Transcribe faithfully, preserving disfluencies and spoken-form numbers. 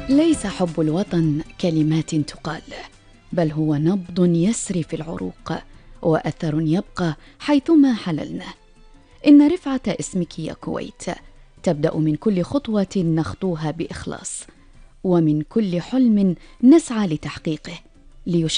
ليس حب الوطن كلمات تقال، بل هو نبض يسري في العروق وأثر يبقى حيثما حللنا. إن رفعة اسمك يا كويت تبدأ من كل خطوة نخطوها بإخلاص، ومن كل حلم نسعى لتحقيقه، ليش